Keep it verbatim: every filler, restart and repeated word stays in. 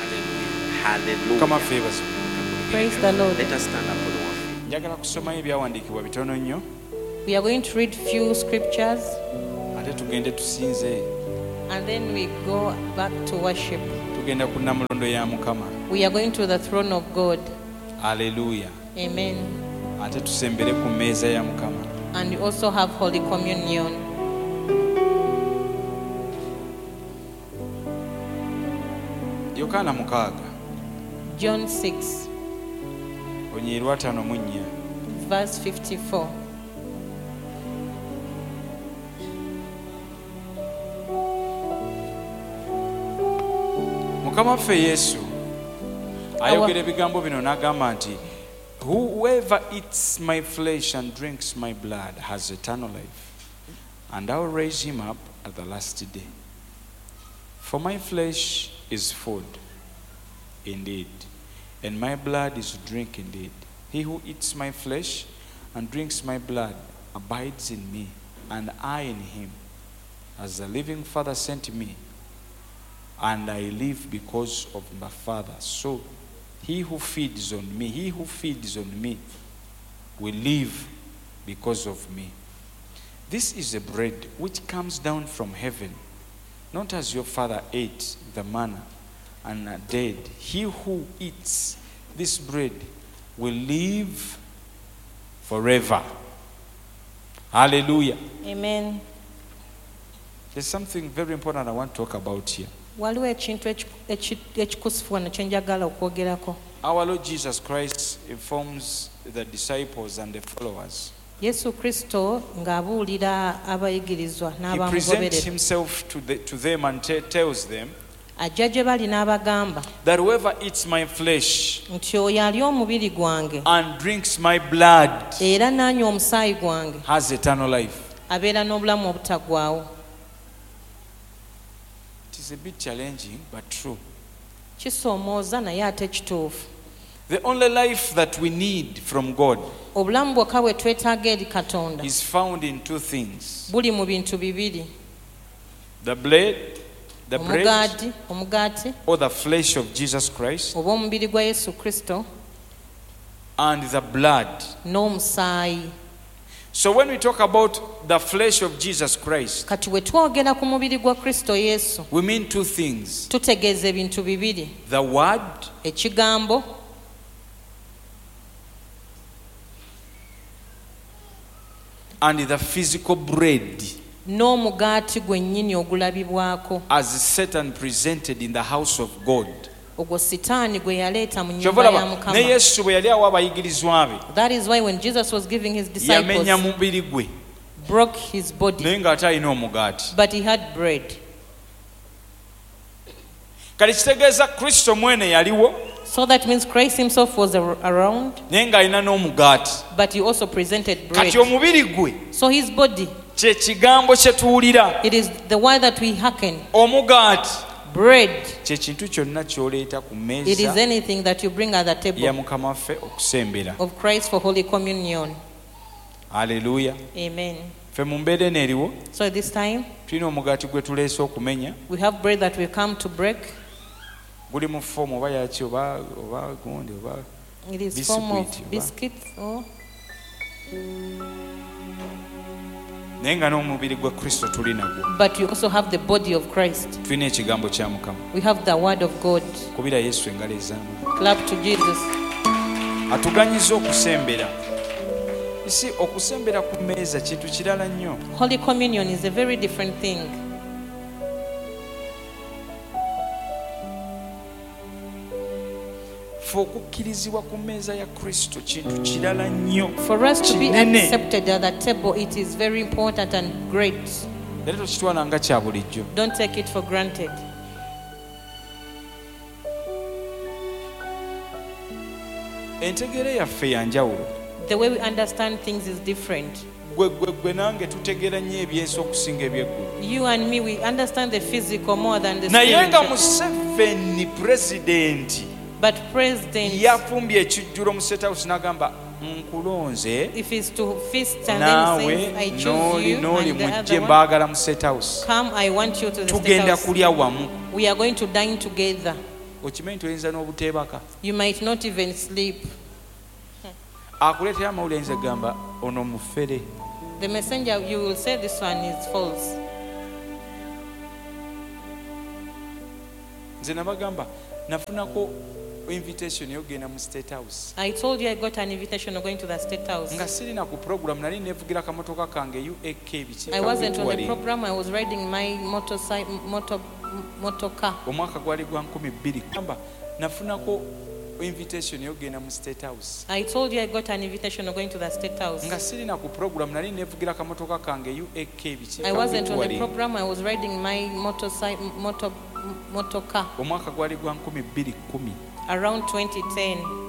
Hallelujah. Come on, favors. Praise the Lord. Let us stand up on our feet. Njagala kusomayo ebyawandiikibwa bitono nnyo We are going to read few scriptures ate tugende tusinze and then we go back to worship. tugenda ku nnamulondo ya Mukama. We are going to the throne of God. Hallelujah. Amen. Ate tusembere ku mmeeza ya Mukama. And we also have Holy Communion. Yokaana mukaaga John six, onyiirwa ataano mu nnya. verse fifty-four. Mukama waffe Yesu ayogera ebigambo bino n'agamba nti whoever eats my flesh and drinks my blood has eternal life, and I will raise him up at the last day. For my flesh is food indeed, and my blood is drink indeed. He who eats my flesh and drinks my blood abides in me, and I in him. As the living Father sent me, and I live because of my Father. So he who feeds on me, he who feeds on me will live because of me. This is the bread which comes down from heaven, not as your father ate the manna and are dead. He who eats this bread will live forever. Hallelujah. Amen. There's something very important I want to talk about here. Waliwo ekintu ekikusifu wano kye njagala okwogerako. Our Lord Jesus Christ informs the disciples and the followers. Yesu Kristo ng'abuulira abayigirizwa He presents n'abamugoberera. himself to, the, to them and te- tells them Ajja gye bali n'abagamba that whoever eats my flesh nti oyo alya omubiri gwange and drinks my blood era n'anywa omusaayi gwange has eternal life. abeera n'obulamu obutagwawo. It is a bit challenging, but true. Kisoomooza naye ate kituufu. The only life that we need from God Obulamu bwokka bwe twetaaga eri Katonda is found in two things: buli mu bintu bibiri: the bread, the bread, omugaati omugaati or the flesh of Jesus Christ, oba omubiri gwa Yesu Kristo and the blood. n'omusaayi. So when we talk about the flesh of Jesus Christ, Kati bwe twogera ku mubiri gwa Kristo Yesu we mean two things: tutegeeza ebintu bibiri: the word ekigambo and the physical bread, n'omugaati gwennyini ogulabibwako, as Satan presented in the house of God. ogwo sitaani gwe yaleeta mu Kyova nnyumba ya laba, ne Mukama. Yesu bwe yali awa abayigirizwa be, That is why when Jesus was giving his yamenya disciples, mubiri gwe broke his body, naye ng'ate alina omugaati. but he had bread. Kati kitegeeza Kristo mwene yaliwo So that means Christ himself was ar- around, naye ng'alina n'omugaati. but he also presented bread. Kati omubiri gwe So his body, kye kigambo kye tuwulira. it is the word that we hearken. Omugaati Bread, kye kintu kyonna ky'oleeta ku it is mmeeza anything that you bring at the ya table Mukama waffe okusembera. of Christ for Holy Communion. Haleluya. Amen. Ffe mu mbeera eno eriwo So at this time, tulina omugaati gwe tuleese okumenya. we have bread that we come to break. Guli mu foomu oba yaki oba oba gundi oba It is form of Biscuit, biscuits. Oh. naye nga n'omubiri gwa Kristo tuli nagwo. But you also have the body of Christ. Tulina ekigambo kya Mukama. We have the word of God. Kubira Yesu engalo ez'amaanyi. Clap to Jesus. Atuganyiza okusembera. Isi okusembera ku mmeeza kintu kirala nnyo. Holy Communion is a very different thing. Ffe okukkirizibwa ku mmeeza ya Kristo kintu kirala nnyo. For us to be Kinene. accepted at the table, it is very important and great. Era tokitwala nga kya bulijjo. Don't take it for granted. Entegeera yaffe ya njawulo. The way we understand things is different. Gwe gwe gwe nange tutegeera nnyo ebyensi okusinga ebyeggulu. You and me, we understand the physical more than the Naye nga spiritual. Museveni pulezidenti But President, yafumbye ekijjulo mu State House n'agamba nkulonze if he's to feast and then naawe he says, I choose n'oli you n'oli and the mujje other one, mbaagala mu State House. come, I want you to the state Tugenda house. kulya wamu. We are going to dine together. okimanyi nti oyinza n'obuteebaka You might not even sleep. akuleetera amawulire ayinza gamba ono mufere. The messenger, you will say this one is false. Nze nabagamba nafunako invitation yogenda mu State House. I told you I got an invitation of going to the State House. Nga sirina ku program nali nevugira kamotoka kange U A K biki. I wasn't on the program. I was riding my motorcycle, motor, motor car. Omwaka gwali gwa nkumi bbiri. Gamba nafunako invitation yogenda mu State House. I told you I got an invitation of going to the State House. Nga sirina ku program nali nevugira kamotoka kange U A K biki. I wasn't on the program. I was riding my motorcycle, motor, motor car. Omwaka gwali gwa nkumi bbiri kumi. Around twenty ten.